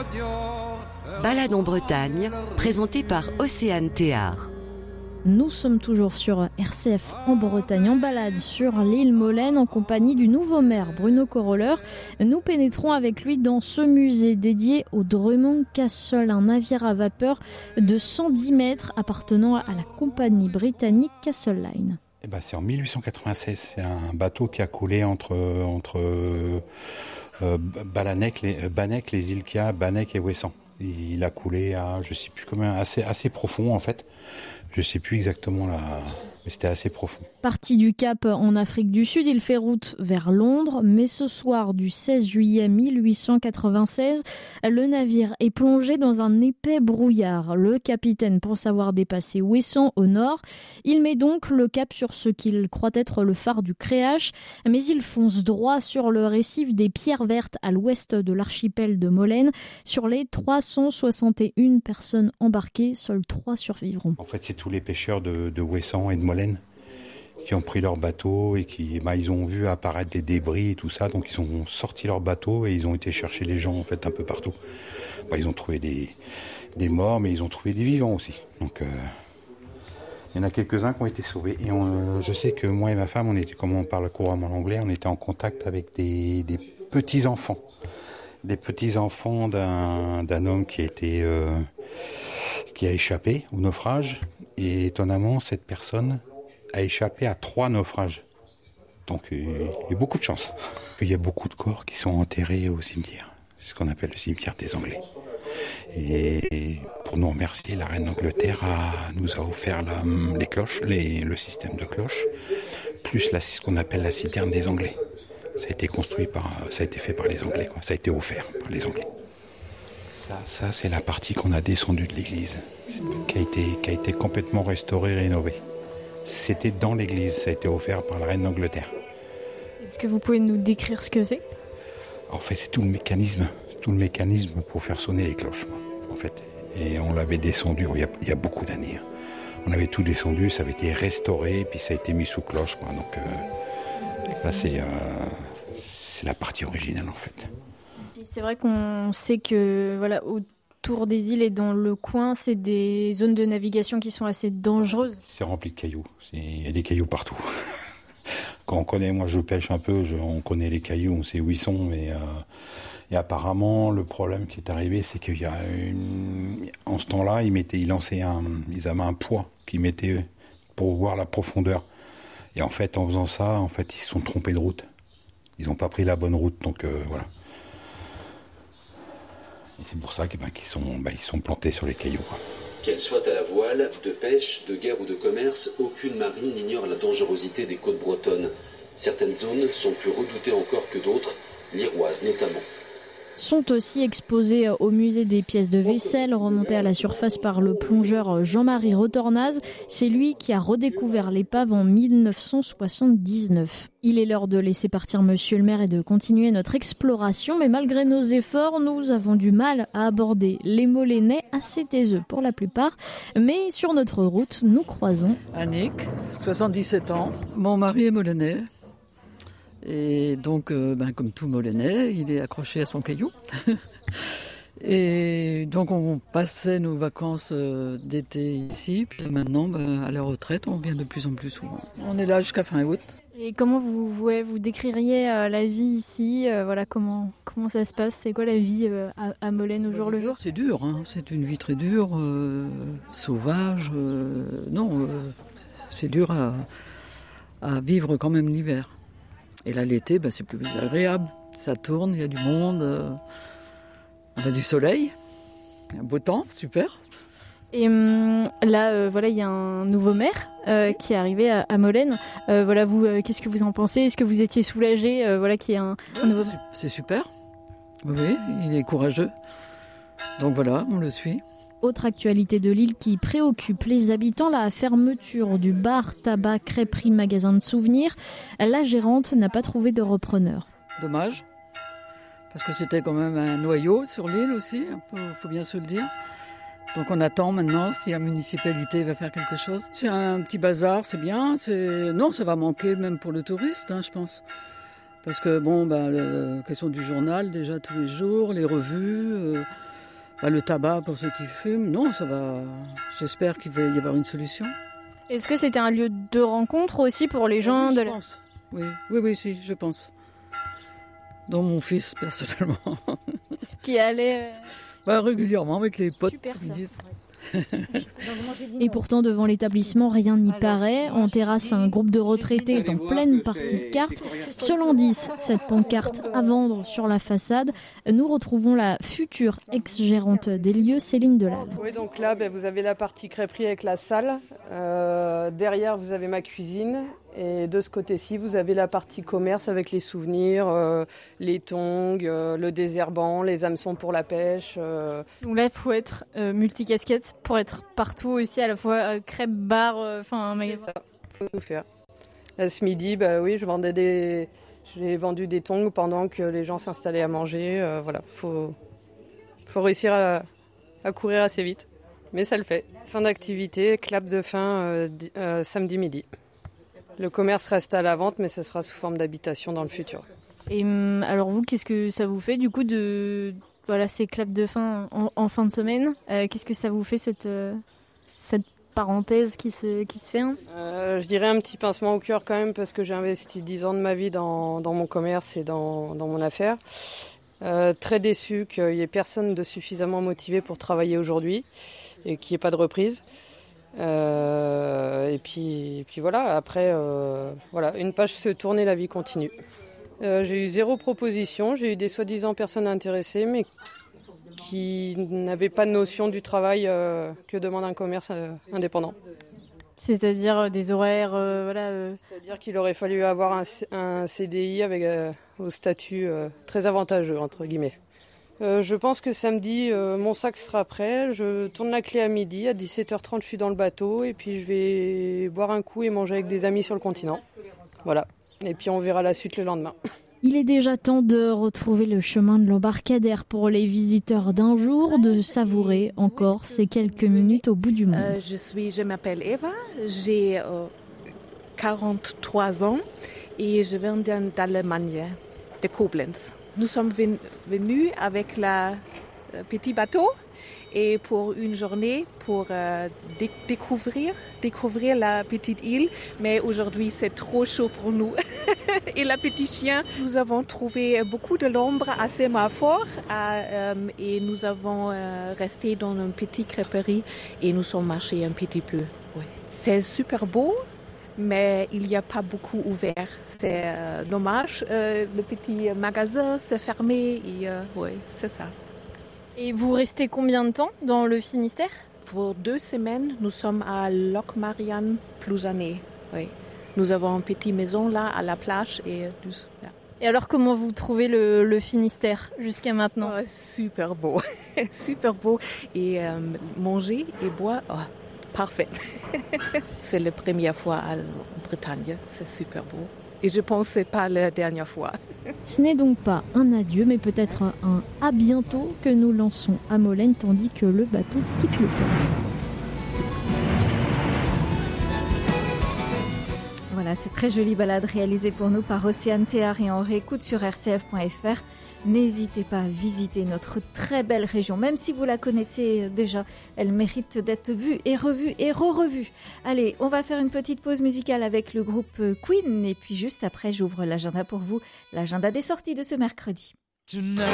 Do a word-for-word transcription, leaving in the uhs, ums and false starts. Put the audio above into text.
Balade en Bretagne, présentée par Océane Théard. Nous sommes toujours sur R C F en Bretagne, en balade sur l'île Molène en compagnie du nouveau maire Bruno Coroller. Nous pénétrons avec lui dans ce musée dédié au Drummond Castle, un navire à vapeur de cent dix mètres appartenant à la compagnie britannique Castle Line. Eh ben, c'est en mille huit cent quatre-vingt-seize, c'est un bateau qui a coulé entre, entre euh, Balanec, les, Banec, les îles Kia, Banec et Ouessant. Il a coulé à, je sais plus combien, assez, assez profond en fait. Je sais plus exactement là, mais c'était assez profond. Parti du Cap en Afrique du Sud, il fait route vers Londres, mais ce soir du seize juillet mille huit cent quatre-vingt-seize, le navire est plongé dans un épais brouillard. Le capitaine pense avoir dépassé Ouessant au nord. Il met donc le cap sur ce qu'il croit être le phare du Créache, mais il fonce droit sur le récif des Pierres Vertes à l'ouest de l'archipel de Molène. Sur les trois cent soixante et une personnes embarquées, seuls trois survivront. En fait, c'est tous les pêcheurs de, de Ouessant et de Molène qui ont pris leur bateau et qui, bah, ils ont vu apparaître des débris et tout ça, donc ils ont sorti leur bateau et ils ont été chercher les gens en fait un peu partout. Bah, ils ont trouvé des, des morts, mais ils ont trouvé des vivants aussi. Donc, euh, il y en a quelques-uns qui ont été sauvés. Et on, euh, je sais que moi et ma femme, on était, comme on parle couramment l'anglais, on était en contact avec des, des petits enfants, des petits enfants d'un, d'un homme qui a été, euh, qui a échappé au naufrage. Et étonnamment, cette personne a échappé à trois naufrages. Donc il y a beaucoup de chance. Il y a beaucoup de corps qui sont enterrés au cimetière. C'est ce qu'on appelle le cimetière des Anglais. Et pour nous remercier, la reine d'Angleterre a, nous a offert la, les cloches, les, le système de cloches, plus la, ce qu'on appelle la citerne des Anglais. Ça a été construit par, ça a été fait par les Anglais, quoi. Ça a été offert par les Anglais. Ça, ça c'est la partie qu'on a descendue de l'église, qui a été, qui a été complètement restaurée, rénovée. C'était dans l'église, ça a été offert par la reine d'Angleterre. Est-ce que vous pouvez nous décrire ce que c'est ? En fait, c'est tout le mécanisme, tout le mécanisme pour faire sonner les cloches, en fait. Et on l'avait descendu, il y a, il y a beaucoup d'années. On avait tout descendu, ça avait été restauré, puis ça a été mis sous cloche, quoi. Donc euh, là, c'est, euh, c'est la partie originale, en fait. Et c'est vrai qu'on sait que, voilà, au Tour des îles et dans le coin, c'est des zones de navigation qui sont assez dangereuses. C'est rempli de cailloux. C'est... Il y a des cailloux partout. Quand on connaît, moi je pêche un peu, je... on connaît les cailloux, on sait où ils sont. Mais euh... Et apparemment, le problème qui est arrivé, c'est qu'il y a une... En ce temps-là, ils, mettaient... ils lançaient un... Ils avaient un poids qu'ils mettaient pour voir la profondeur. Et en fait, en faisant ça, en fait, ils se sont trompés de route. Ils n'ont pas pris la bonne route, donc euh, voilà. Et c'est pour ça qu'ils, ben, qu'ils sont, ben, ils sont plantés sur les cailloux. Quoi. Qu'elle soit à la voile, de pêche, de guerre ou de commerce, aucune marine n'ignore la dangerosité des côtes bretonnes. Certaines zones sont plus redoutées encore que d'autres, l'Iroise notamment. Sont aussi exposés au musée des pièces de vaisselle remontées à la surface par le plongeur Jean-Marie Retornaz. C'est lui qui a redécouvert l'épave en mille neuf cent soixante-dix-neuf. Il est l'heure de laisser partir monsieur le maire et de continuer notre exploration, mais malgré nos efforts, nous avons du mal à aborder les Molénais, assez taiseux pour la plupart. Mais sur notre route, nous croisons Annick, soixante-dix-sept ans, mon mari est molénais. Et donc, euh, ben, comme tout Molénais, il est accroché à son caillou. Et donc, on passait nos vacances euh, d'été ici. Puis maintenant, ben, à la retraite, on vient de plus en plus souvent. On est là jusqu'à fin août. Et comment vous, vous, vous décririez euh, la vie ici euh, voilà, comment, comment ça se passe ? C'est quoi la vie euh, à, à Molène au jour le jour ? C'est dur, hein. C'est une vie très dure, euh, sauvage. Euh, non, euh, c'est dur à, à vivre quand même l'hiver. Et là, l'été, bah, c'est plus agréable. Ça tourne, il y a du monde. Euh, on a du soleil, un beau temps, super. Et hum, là, euh, voilà, il y a un nouveau maire euh, qui est arrivé à, à Molène. Euh, voilà, vous, euh, qu'est-ce que vous en pensez ? Est-ce que vous étiez soulagé euh, voilà, qu'il y ait un, un nouveau maire ? C'est super. Oui, il est courageux. Donc voilà, on le suit. Autre actualité de l'île qui préoccupe les habitants, la fermeture du bar, tabac, crêperie, magasin de souvenirs. La gérante n'a pas trouvé de repreneur. Dommage, parce que c'était quand même un noyau sur l'île aussi, il faut bien se le dire. Donc on attend maintenant si la municipalité va faire quelque chose. C'est un petit bazar, c'est bien. C'est... Non, ça va manquer même pour le touriste, hein, je pense. Parce que bon, bah, la question du journal déjà tous les jours, les revues... Euh... Bah, le tabac pour ceux qui fument, non, ça va. J'espère qu'il va y avoir une solution. Est-ce que c'était un lieu de rencontre aussi pour les gens oui, de je la... pense. Oui, oui, oui, si, je pense. Dont mon fils, personnellement. qui allait... Euh... Bah, régulièrement avec les potes. Super, ils ça. disent. Et pourtant, devant l'établissement, rien n'y paraît. En terrasse, un groupe de retraités est en pleine partie de cartes. Selon dix, cette pancarte à vendre sur la façade. Nous retrouvons la future ex-gérante des lieux, Céline Delal. Oui, donc là, ben, vous avez la partie crêperie avec la salle. Euh, derrière, vous avez ma cuisine. Et de ce côté-ci, vous avez la partie commerce avec les souvenirs, euh, les tongs, euh, le désherbant, les hameçons pour la pêche. Euh. Donc là, il faut être euh, multicasquette pour être partout aussi, à la fois euh, crêpe, bar, enfin euh, un magasin. C'est ça, faut tout faire. Là, ce midi, bah, oui, je vendais des... j'ai vendu des tongs pendant que les gens s'installaient à manger. Euh, voilà, faut, faut réussir à... à courir assez vite. Mais ça le fait. Fin d'activité, clap de fin euh, di... euh, samedi midi. Le commerce reste à la vente, mais ce sera sous forme d'habitation dans le futur. Et alors vous, qu'est-ce que ça vous fait du coup de voilà ces claps de fin en, en fin de semaine euh, Qu'est-ce que ça vous fait cette euh, cette parenthèse qui se qui se fait hein euh, Je dirais un petit pincement au cœur quand même parce que j'ai investi dix ans de ma vie dans dans mon commerce et dans dans mon affaire. Euh, très déçu qu'il y ait personne de suffisamment motivé pour travailler aujourd'hui et qu'il n'y ait pas de reprise. Euh, et, puis, et puis voilà, après, euh, voilà, une page se tourne et la vie continue. Euh, j'ai eu zéro proposition, j'ai eu des soi-disant personnes intéressées, mais qui n'avaient pas de notion du travail euh, que demande un commerce euh, indépendant. C'est-à-dire euh, des horaires, euh, voilà. Euh... C'est-à-dire qu'il aurait fallu avoir un, un C D I avec euh, au statut euh, très avantageux, entre guillemets. Euh, je pense que samedi, euh, mon sac sera prêt. Je tourne la clé à midi. À dix-sept heures trente, je suis dans le bateau. Et puis, je vais boire un coup et manger avec des amis sur le continent. Voilà. Et puis, on verra la suite le lendemain. Il est déjà temps de retrouver le chemin de l'embarcadère pour les visiteurs d'un jour, de savourer encore ces quelques minutes au bout du monde. Euh, je suis, je m'appelle Eva. J'ai euh, quarante-trois ans et je viens d'Allemagne, de Koblenz. Nous sommes ven- venus avec le euh, petit bateau et pour une journée pour euh, dé- découvrir, découvrir la petite île. Mais aujourd'hui, c'est trop chaud pour nous. Et le petit chien, nous avons trouvé beaucoup de l'ombre à sémaphore euh, et nous avons euh, resté dans une petite crêperie et nous sommes marchés un petit peu. Ouais. C'est super beau. Mais il n'y a pas beaucoup ouvert. C'est euh, dommage. Euh, le petit magasin s'est fermé. Et, euh, oui, c'est ça. Et vous restez combien de temps dans le Finistère ? Pour deux semaines, nous sommes à Locmarian Plouzané. Oui. Nous avons une petite maison là à la plage. Et, ja. Et alors, comment vous trouvez le, le Finistère jusqu'à maintenant ? Oh, super beau. Super beau. Et euh, manger et boire... Oh. Parfait. C'est la première fois en Bretagne. C'est super beau. Et je pense que ce n'est pas la dernière fois. Ce n'est donc pas un adieu, mais peut-être un à bientôt que nous lançons à Molène, tandis que le bateau quitte le port. Voilà, c'est très jolie balade réalisée pour nous par Océane Théard et en réécoute sur r c f point f r. N'hésitez pas à visiter notre très belle région, même si vous la connaissez déjà, elle mérite d'être vue et revue et re-revue. Allez, on va faire une petite pause musicale avec le groupe Queen et puis juste après, j'ouvre l'agenda pour vous, l'agenda des sorties de ce mercredi.